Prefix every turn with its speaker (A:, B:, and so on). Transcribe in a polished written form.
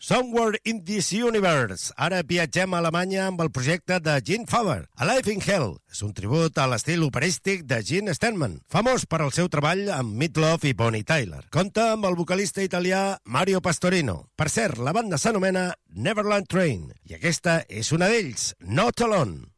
A: Somewhere in this Universe. Ara viatgem a Alemanya amb el projecte de Gene Faber. Alive in Hell és un tribut a l'estil operístic de Gene Steinman, famós per al seu treball amb Meat Loaf i Bonnie Tyler. Compta amb el vocalista italià Mario Pastorino. Per cert, la banda s'anomena Neverland Train i aquesta és una d'ells, Not Alone.